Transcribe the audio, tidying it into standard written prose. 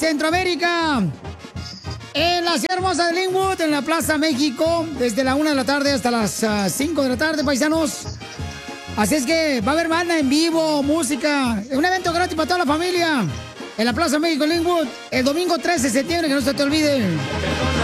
Centroamérica. En la ciudad hermosa de Linwood, en la Plaza México, desde la 1 de la tarde hasta las 5 de la tarde, paisanos. Así es que va a haber banda en vivo, música, un evento gratis para toda la familia. En la Plaza México, Linwood, el domingo 13 de septiembre, que no se te olvide.